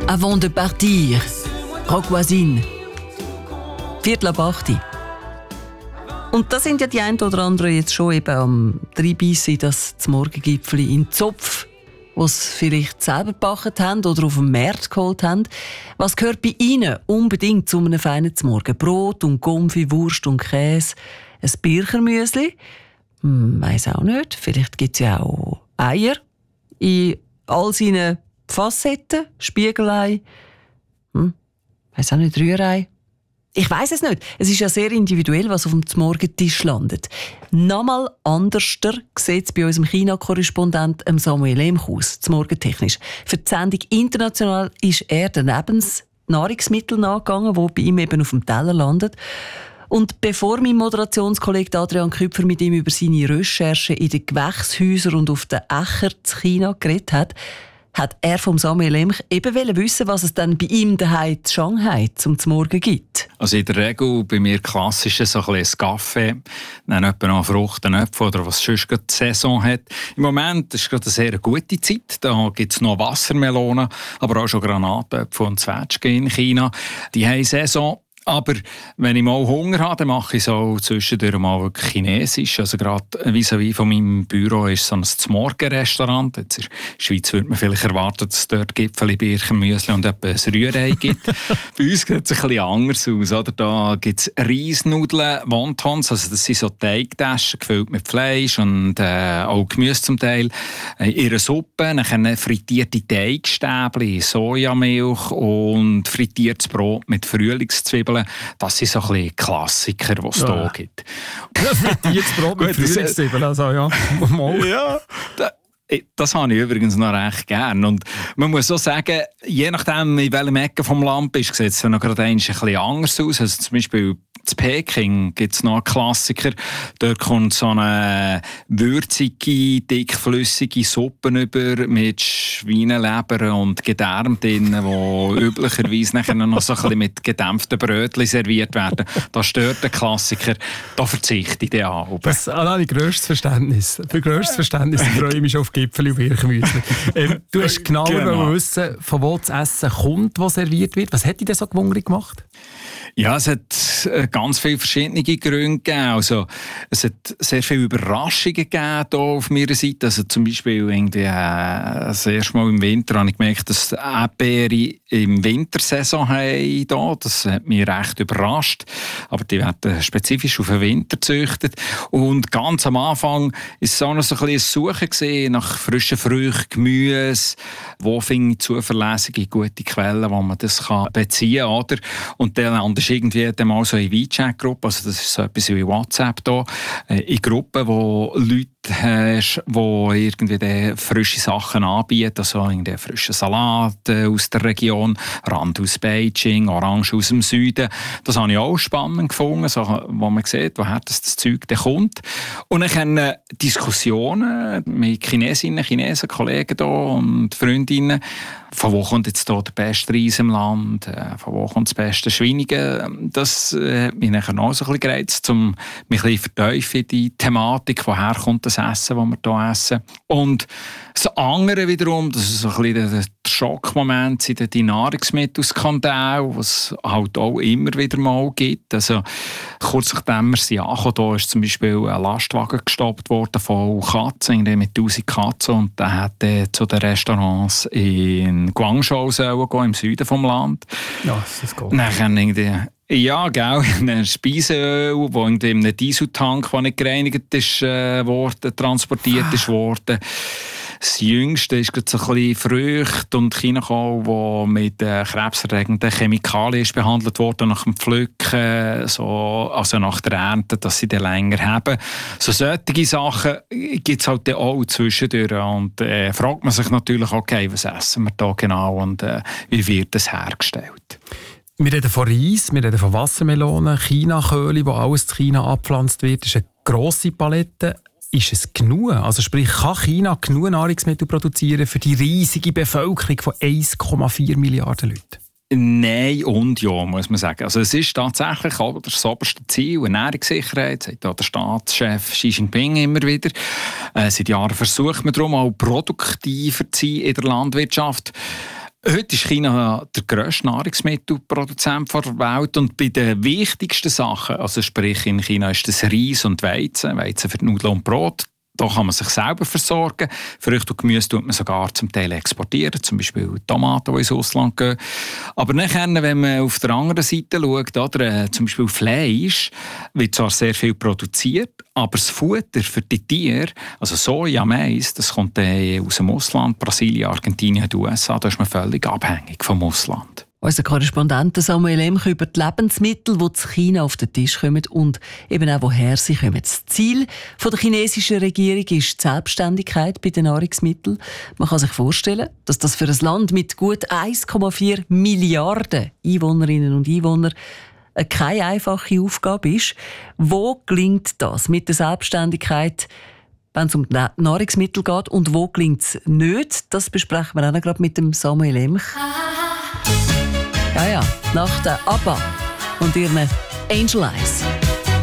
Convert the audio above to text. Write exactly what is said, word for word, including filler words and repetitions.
Avant de partir. Rock Voisine. Viertel ab achti. Und da sind ja die einen oder anderen jetzt schon eben am Dreibeissen, das zum Morgengipfeli in den Zopf, was sie vielleicht selber gebacken haben oder auf dem Markt geholt haben. Was gehört bei Ihnen unbedingt zu einem feinen Morgen? Brot und Gomfi, Wurst und Käse, ein Birchermüsli? Hm, weiss auch nicht. Vielleicht gibt es ja auch Eier in all seinen Facetten, Spiegelei. Hm, weiss auch nicht, Rührei. Ich weiss es nicht. Es ist ja sehr individuell, was auf dem Morgentisch landet. Nochmal anderster sieht es bei unserem China-Korrespondent Samuel Lemch zum Morgentechnisch. Für die Sendung «International» ist er daneben das Nahrungsmittel nachgegangen, das bei ihm eben auf dem Teller landet. Und bevor mein Moderationskollege Adrian Küpfer mit ihm über seine Recherchen in den Gewächshäusern und auf den Äcker zu China geredet hat, hat er vom Samuel Lemch eben wissen, was es dann bei ihm daheim in Shanghai zum Morgen gibt. Also in der Regel bei mir klassisch so ein bisschen Kaffee, dann etwa noch Frucht, einen Apfel oder was sonst gerade die Saison hat. Im Moment ist es gerade eine sehr gute Zeit. Da gibt es noch Wassermelonen, aber auch schon Granatäpfel und Zwetschgen in China. Die haben Saison. Aber wenn ich mal Hunger habe, dann mache ich so zwischendurch mal wirklich Chinesisch. Also gerade vis-à-vis von meinem Büro ist so ein Zmorgen-Restaurant. Jetzt in der Schweiz würde man vielleicht erwarten, dass es dort Gipfeli, Birchermüsli und etwa ein Rührei gibt. Bei uns sieht es ein bisschen anders aus. Oder? Da gibt es Reisnudeln, Wontons, also das sind so Teigtaschen gefüllt mit Fleisch und äh, auch Gemüse zum Teil. Äh, ihre Suppe, dann frittierte Teigstäbchen, Sojamilch und frittiertes Brot mit Frühlingszwiebeln. Das sind so ein bisschen Klassiker, die es ja. hier gibt. Das frittiertes Brot mit Frühlingszwiebeln, also ja. ja. Das habe ich übrigens noch recht gern. Und man muss so sagen, je nachdem, in welchem Ecke vom Land bist, sieht es noch gerade ein bisschen anders aus. Also zum Beispiel in Peking gibt es noch einen Klassiker. Dort kommt so eine würzige, dickflüssige Suppe über mit Schweineleber und Gedärm drin, die üblicherweise nachher noch so ein bisschen mit gedämpften Brötchen serviert werden. Das stört den Klassiker. Da verzichte ich den an. Das habe ich grösstes Verständnis. Für grösstes Verständnis freue ich mich schon auf Gipfeli und Birchermüsli. ähm, du hast genauer genau. wissen, von wo das Essen kommt, das serviert wird. Was hat dich denn so gewundert gemacht? Ja, es hat ganz viele verschiedene Gründe gegeben. Also, es hat sehr viele Überraschungen gegeben hier auf meiner Seite. Also zum Beispiel irgendwie, äh, das erste Mal im Winter habe ich gemerkt, dass die Erdbeere im Wintersaison haben hier. Das hat mich recht überrascht. Aber die werden spezifisch auf den Winter gezüchtet. Und ganz am Anfang war es auch noch so ein bisschen ein Suchen nach frischen Früchten, Gemüse. Wo finde ich zuverlässige, gute Quellen, wo man das kann beziehen kann, oder? Und dann ist irgendwie mal so in WeChat-Gruppe, also das ist so etwas wie WhatsApp da, in Gruppen, wo Leute hast, die irgendwie frische Sachen anbieten, also irgendwie frischen Salat aus der Region, Rand aus Beijing, Orange aus dem Süden. Das habe ich auch spannend gefunden, so, wo man sieht, woher das, das Zeug dann kommt. Und dann haben Diskussionen mit Chinesinnen, Chinesen, Kollegen hier und Freundinnen, von wo kommt jetzt hier der beste Reis im Land, von wo kommt das beste Schweinige. Das äh, hat mich nachher noch so ein bisschen gereizt, um mich ein bisschen vertiefen in die Thematik, woher kommt das Essen, das wir hier essen. Und das andere wiederum, das ist so ein bisschen der Schockmoment, sind die Nahrungsmittelskandale, was es halt auch immer wieder mal gibt. Also, kurz nachdem wir sie angekommen, da ist zum Beispiel ein Lastwagen gestoppt worden von Katzen, mit tausend Katzen, und der hat zu den Restaurants in Guangzhou gehen, im Süden des Landes. Ja, das ist gut. Dann irgendwie ja, gell. Ein Speiseöl, das in einem Dieseltank, der nicht gereinigt ist, äh, worden, transportiert ist worden. Das Jüngste ist gerade so ein bisschen Früchte und Chinakohl, die mit äh, krebserregenden Chemikalien ist behandelt worden nach dem Pflücken, so, also nach der Ernte, dass sie dann länger haben. So solche Sachen gibt es halt auch zwischendurch. Und äh, fragt man sich natürlich, okay, was essen wir da genau und äh, wie wird das hergestellt? Wir reden von Reis, wir reden von Wassermelonen, Chinaköhle, wo alles in China abgepflanzt wird. Das ist eine grosse Palette. Ist es genug? Also sprich, kann China genug Nahrungsmittel produzieren für die riesige Bevölkerung von eins Komma vier Milliarden Leuten? Nein und ja, muss man sagen. Also es ist tatsächlich auch das oberste Ziel, Ernährungssicherheit, sagt auch der Staatschef Xi Jinping immer wieder. Äh, seit Jahren versucht man darum, auch produktiver zu sein in der Landwirtschaft. Heute ist China der grösste Nahrungsmittelproduzent der Welt und bei den wichtigsten Sachen, also sprich in China ist das Reis und Weizen, Weizen für Nudeln und Brot, da kann man sich selber versorgen. Früchte und Gemüse tut man sogar zum Teil exportieren, zum Beispiel Tomaten, die ins Ausland gehen. Aber nachher, wenn man auf der anderen Seite schaut, oder, äh, zum Beispiel Fleisch, wird zwar sehr viel produziert, aber das Futter für die Tiere, also Soja, Mais, das kommt äh, aus dem Ausland, Brasilien, Argentinien und U S A, da ist man völlig abhängig vom Ausland. Unser Korrespondent Samuel Emch über die Lebensmittel, die zu China auf den Tisch kommen und eben auch woher sie kommen. Das Ziel der chinesischen Regierung ist die Selbstständigkeit bei den Nahrungsmitteln. Man kann sich vorstellen, dass das für ein Land mit gut eins Komma vier Milliarden Einwohnerinnen und Einwohnern keine einfache Aufgabe ist. Wo gelingt das mit der Selbstständigkeit, wenn es um Nahrungsmittel geht, und wo gelingt es nicht? Das besprechen wir auch noch gerade mit dem Samuel Emch. Ja, ja, nach der ABBA und ihren Angel Eyes.